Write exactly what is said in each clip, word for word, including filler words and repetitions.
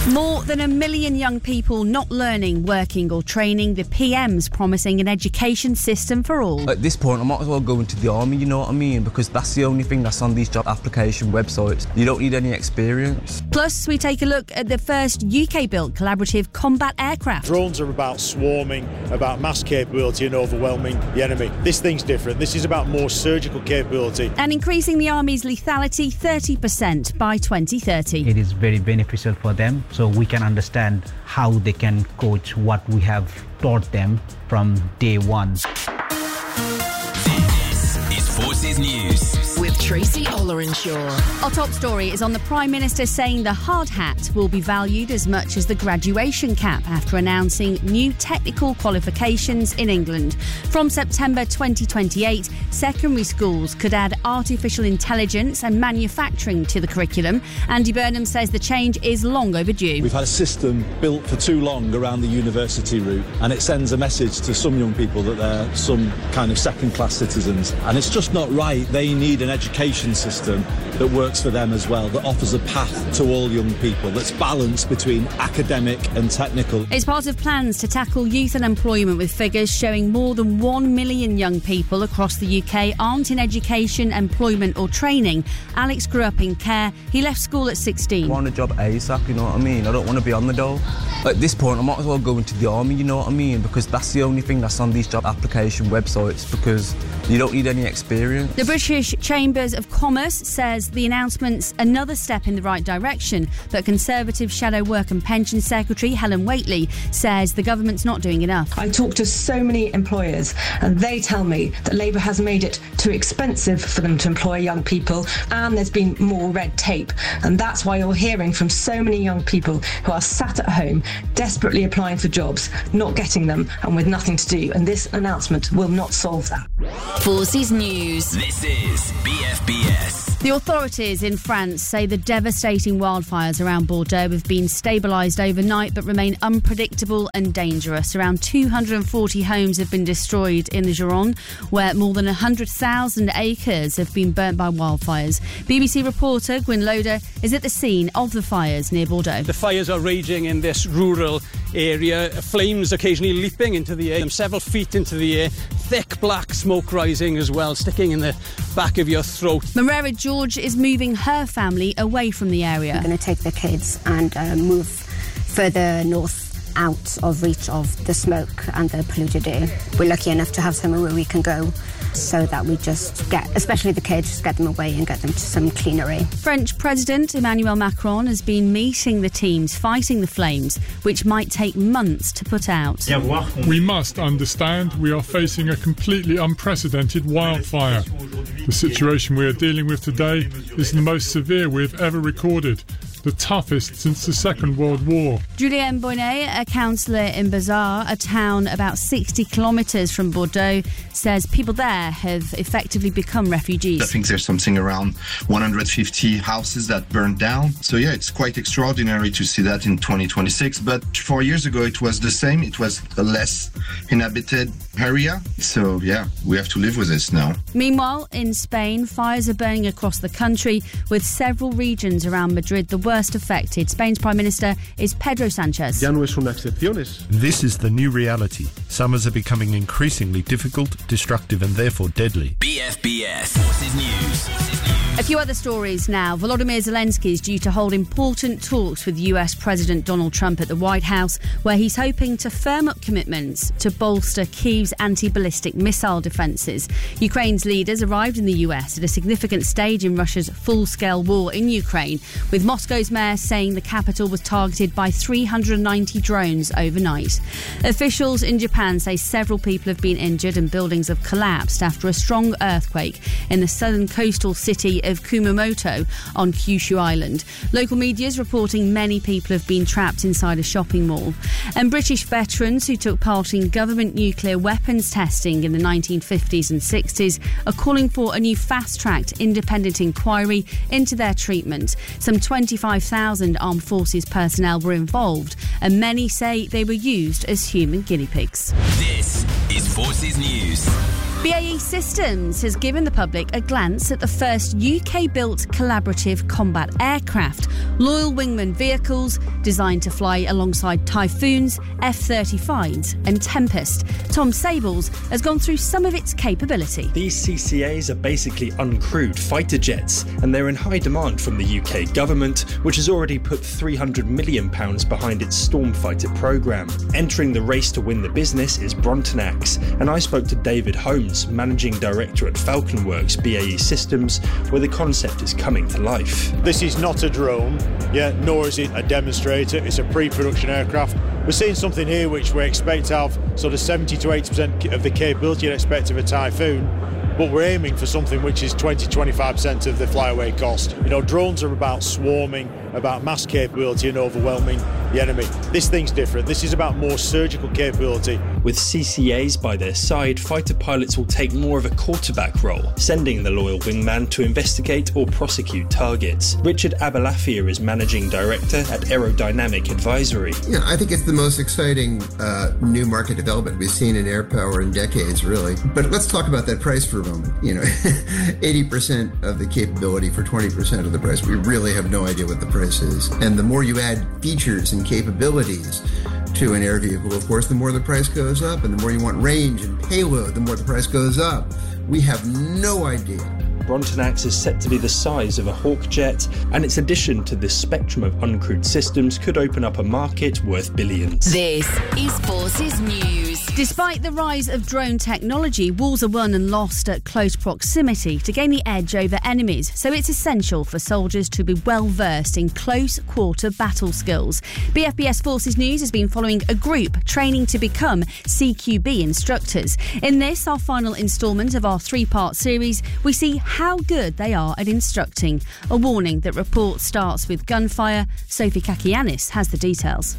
More than a million young people not learning, working or training. The P M's promising an education system for all. At this point, I might as well go into the army, you know what I mean? Because that's the only thing that's on these job application websites. You don't need any experience. Plus, we take a look at the first U K-built collaborative combat aircraft. Drones are about swarming, about mass capability and overwhelming the enemy. This thing's different. This is about more surgical capability. And increasing the Army's lethality thirty percent by twenty thirty. It is very beneficial for them, so we can understand how they can coach what we have taught them from day one. This is Forces News with Tracy Ollerenshaw. Our top story is on the Prime Minister saying the hard hat will be valued as much as the graduation cap after announcing new technical qualifications in England. From September twenty twenty-eight, secondary schools could add artificial intelligence and manufacturing to the curriculum. Andy Burnham says the change is long overdue. We've had a system built for too long around the university route, and it sends a message to some young people that they're some kind of second-class citizens, and it's just not right. They need an education system that works for them as well, that offers a path to all young people, that's balanced between academic and technical. It's part of plans to tackle youth unemployment, with figures showing more than one million young people across the U K aren't in education, employment or training. Alex grew up in care. He left school at sixteen. I want a job ASAP, you know what I mean? I don't want to be on the dole. At this point, I might as well go into the army, you know what I mean? Because that's the only thing that's on these job application websites, because you don't need any experience. The British Chambers of Commerce says the announcement's another step in the right direction, but Conservative Shadow Work and Pension Secretary Helen Whately says the government's not doing enough. I talk to so many employers and they tell me that Labour has made it too expensive for them to employ young people, and there's been more red tape, and that's why you're hearing from so many young people who are sat at home desperately applying for jobs, not getting them and with nothing to do, and this announcement will not solve that. Forces News. This is B F B S. The authorities in France say the devastating wildfires around Bordeaux have been stabilised overnight but remain unpredictable and dangerous. Around two hundred forty homes have been destroyed in the Gironde, where more than one hundred thousand acres have been burnt by wildfires. B B C reporter Gwyn Loader is at the scene of the fires near Bordeaux. The fires are raging in this rural area, flames occasionally leaping into the air, several feet into the air, thick black smoke rising as well, sticking in the back of your throat. Marera George is moving her family away from the area. We're going to take the kids and uh, move further north, out of reach of the smoke and the polluted air. We're lucky enough to have somewhere where we can go, so that we just get, especially the kids, just get them away and get them to some cleaner air. French President Emmanuel Macron has been meeting the teams fighting the flames, which might take months to put out. We must understand we are facing a completely unprecedented wildfire. The situation we are dealing with today is the most severe we've ever recorded, the toughest since the Second World War. Julien Bonnet, a councillor in Bazar, a town about sixty kilometres from Bordeaux, says people there have effectively become refugees. I think there's something around one hundred fifty houses that burned down. So yeah, it's quite extraordinary to see that in twenty twenty-six. But four years ago it was the same. It was a less inhabited area. So yeah, we have to live with this now. Meanwhile, in Spain, fires are burning across the country, with several regions around Madrid the worst affected. Spain's Prime Minister is Pedro Sanchez. This is the new reality. Summers are becoming increasingly difficult, destructive and therefore deadly. B F B S Forces News. Forces News. A few other stories now. Volodymyr Zelensky is due to hold important talks with U S President Donald Trump at the White House, where he's hoping to firm up commitments to bolster Kyiv's anti-ballistic missile defences. Ukraine's leaders arrived in the U S at a significant stage in Russia's full-scale war in Ukraine, with Moscow's mayor saying the capital was targeted by three hundred ninety drones overnight. Officials in Japan say several people have been injured and buildings have collapsed after a strong earthquake in the southern coastal city of Kumamoto on Kyushu Island. Local media is reporting many people have been trapped inside a shopping mall. And British veterans who took part in government nuclear weapons testing in the nineteen fifties and sixties are calling for a new fast-tracked independent inquiry into their treatment. Some twenty-five thousand armed forces personnel were involved, and many say they were used as human guinea pigs. This is Forces News. B A E Systems has given the public a glance at the first U K-built collaborative combat aircraft, Loyal Wingman vehicles designed to fly alongside Typhoons, F thirty-fives and Tempest. Tom Sables has gone through some of its capability. These C C As are basically uncrewed fighter jets, and they're in high demand from the U K government, which has already put three hundred million pounds behind its Stormfighter programme. Entering the race to win the business is Brontanax, and I spoke to David Holmes, Managing Director at FalconWorks B A E Systems, where the concept is coming to life. This is not a drone, yeah, nor is it a demonstrator. It's a pre-production aircraft. We're seeing something here which we expect to have sort of seventy to eighty percent of the capability you'd expect of a Typhoon, but we're aiming for something which is twenty to twenty-five percent of the flyaway cost. You know, drones are about swarming, about mass capability and overwhelming the enemy. This thing's different. This is about more surgical capability. With C C As by their side, fighter pilots will take more of a quarterback role, sending the Loyal Wingman to investigate or prosecute targets. Richard Abelafia is Managing Director at Aerodynamic Advisory. Yeah, I think it's the most exciting uh, new market development we've seen in air power in decades, really. But let's talk about that price for a moment. You know, eighty percent of the capability for twenty percent of the price. We really have no idea what the price is. And the more you add features and capabilities to an air vehicle, of course, the more the price goes up, and the more you want range and payload, the more the price goes up. We have no idea. Brontanax is set to be the size of a Hawk jet, and its addition to this spectrum of uncrewed systems could open up a market worth billions. This is Forces News. Despite the rise of drone technology, wars are won and lost at close proximity to gain the edge over enemies, so it's essential for soldiers to be well versed in close quarter battle skills. B F B S Forces News has been following a group training to become C Q B instructors. In this, our final instalment of our three-part series, we see how good they are at instructing. A warning that report starts with gunfire. Sophie Kakianis has the details.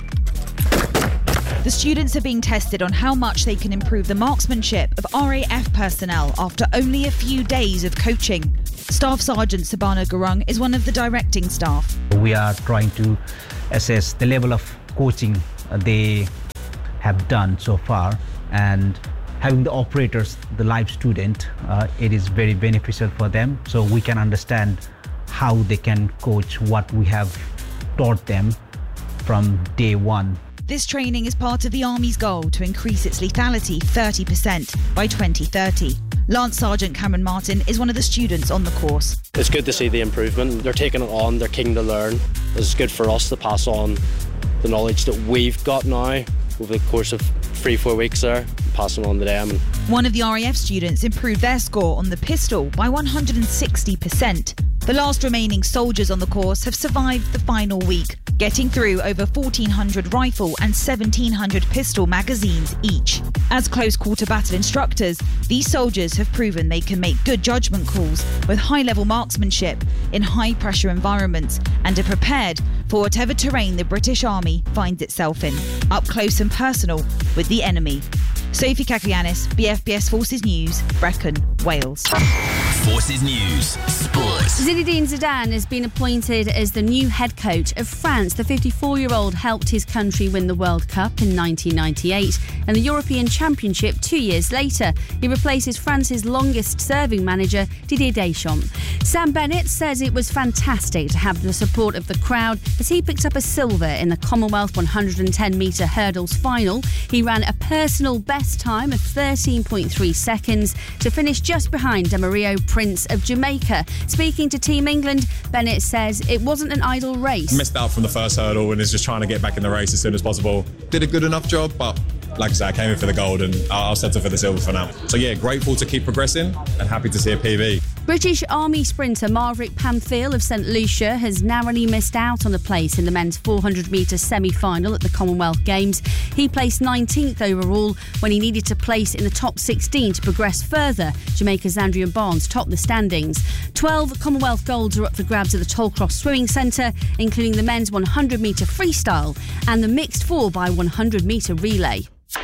The students are being tested on how much they can improve the marksmanship of R A F personnel after only a few days of coaching. Staff Sergeant Sabana Gurung is one of the directing staff. We are trying to assess the level of coaching they have done so far, and having the operators, the live student, uh, it is very beneficial for them, so we can understand how they can coach what we have taught them from day one. This training is part of the Army's goal to increase its lethality thirty percent by twenty thirty. Lance Sergeant Cameron Martin is one of the students on the course. It's good to see the improvement. They're taking it on, they're keen to learn. It's good for us to pass on the knowledge that we've got now over the course of three, four weeks there, passing on to them. One of the R A F students improved their score on the pistol by one hundred sixty percent. The last remaining soldiers on the course have survived the final week, getting through over fourteen hundred rifle and seventeen hundred pistol magazines each. As close quarter battle instructors, these soldiers have proven they can make good judgment calls with high-level marksmanship in high-pressure environments and are prepared for whatever terrain the British Army finds itself in, up close and personal with the enemy. Sophie Kakianis, B F B S Forces News, Brecon, Wales. Forces News, Sports. Zinedine Zidane has been appointed as the new head coach of France. The fifty-four-year-old helped his country win the World Cup in nineteen ninety-eight and the European Championship two years later. He replaces France's longest-serving manager, Didier Deschamps. Sam Bennett says it was fantastic to have the support of the crowd as he picked up a silver in the Commonwealth one hundred ten metre hurdles final. He ran a personal best time of thirteen point three seconds to finish just behind Demario Prince of Jamaica. Speaking to Team England, Bennett says it wasn't an idle race. Missed out from the first hurdle and is just trying to get back in the race as soon as possible. Did a good enough job, but like I said, I came in for the gold and I'll settle for the silver for now. So yeah, grateful to keep progressing and happy to see a P B. British Army sprinter Marvick Pamphile of St Lucia has narrowly missed out on a place in the men's four hundred metre semi-final at the Commonwealth Games. He placed nineteenth overall when he needed to place in the top sixteen to progress further. Jamaica's Andrea Barnes topped the standings. twelve Commonwealth golds are up for grabs at the Tollcross Swimming Centre, including the men's one hundred metre freestyle and the mixed four by one hundred metre relay.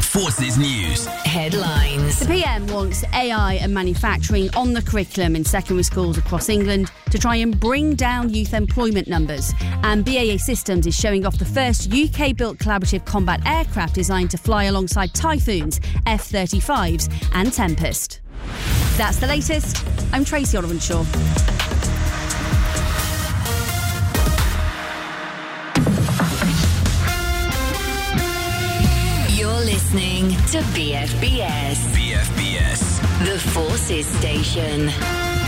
Forces News headlines. The P M wants A I and manufacturing on the curriculum in secondary schools across England to try and bring down youth employment numbers. And B A E Systems is showing off the first U K-built collaborative combat aircraft designed to fly alongside Typhoons, F thirty-fives and Tempest. That's the latest. I'm Tracy Oliver-Shaw. You're listening to B F B S. B F B S. The Forces Station.